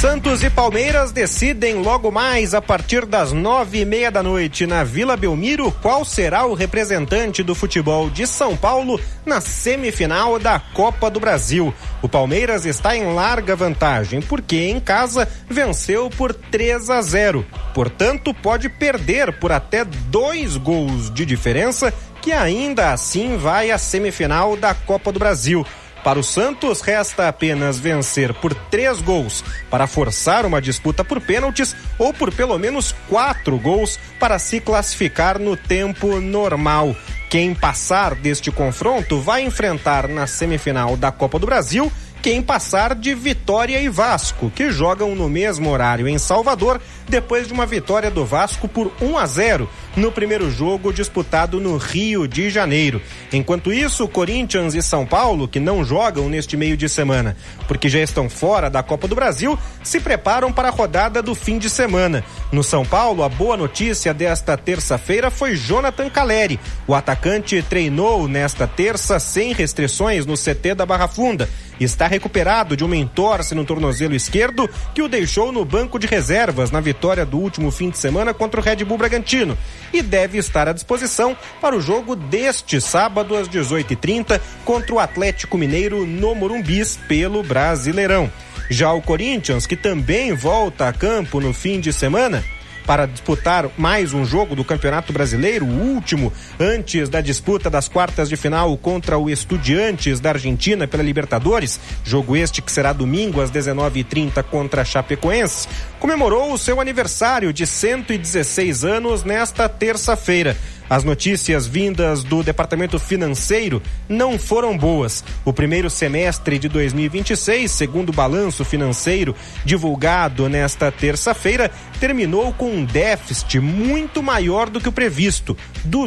Santos e Palmeiras decidem logo mais a partir das 9:30 da noite na Vila Belmiro qual será o representante do futebol de São Paulo na semifinal da Copa do Brasil. O Palmeiras está em larga vantagem porque em casa venceu por 3-0. Portanto, pode perder por até 2 gols de diferença, que ainda assim vai à semifinal da Copa do Brasil. Para o Santos, resta apenas vencer por 3 gols para forçar uma disputa por pênaltis ou por pelo menos 4 gols para se classificar no tempo normal. Quem passar deste confronto vai enfrentar na semifinal da Copa do Brasil quem passar de Vitória e Vasco, que jogam no mesmo horário em Salvador, depois de uma vitória do Vasco por 1-0 no primeiro jogo disputado no Rio de Janeiro. Enquanto isso, Corinthians e São Paulo, que não jogam neste meio de semana, porque já estão fora da Copa do Brasil, se preparam para a rodada do fim de semana. No São Paulo, a boa notícia desta terça-feira foi Jonathan Calleri. O atacante treinou nesta terça sem restrições no CT da Barra Funda. Está recuperado de uma entorse no tornozelo esquerdo que o deixou no banco de reservas na vitória do último fim de semana contra o Red Bull Bragantino e deve estar à disposição para o jogo deste sábado às 18h30 contra o Atlético Mineiro no Morumbis pelo Brasileirão. Já o Corinthians, que também volta a campo no fim de semana para disputar mais um jogo do Campeonato Brasileiro, o último antes da disputa das quartas de final contra o Estudiantes da Argentina pela Libertadores, jogo este que será domingo às 19h30 contra a Chapecoense, comemorou o seu aniversário de 116 anos nesta terça-feira. As notícias vindas do departamento financeiro não foram boas. O primeiro semestre de 2026, segundo o balanço financeiro divulgado nesta terça-feira, terminou com um déficit muito maior do que o previsto,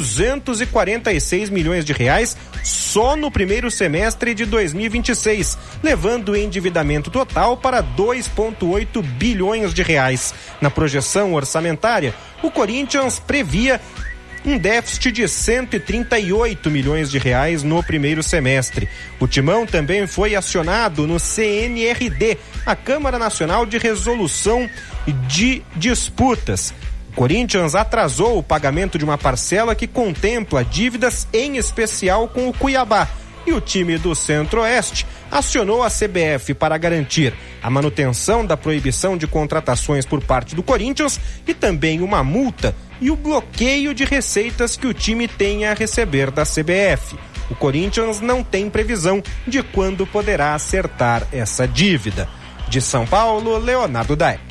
246 milhões de reais só no primeiro semestre de 2026, levando o endividamento total para 2,8 bilhões de reais. Na projeção orçamentária, o Corinthians previa um déficit de 138 milhões de reais no primeiro semestre. O Timão também foi acionado no CNRD, a Câmara Nacional de Resolução de Disputas. O Corinthians atrasou o pagamento de uma parcela que contempla dívidas, em especial com o Cuiabá. E o time do Centro-Oeste acionou a CBF para garantir a manutenção da proibição de contratações por parte do Corinthians e também uma multa e o bloqueio de receitas que o time tenha a receber da CBF. O Corinthians não tem previsão de quando poderá acertar essa dívida. De São Paulo, Leonardo Daé.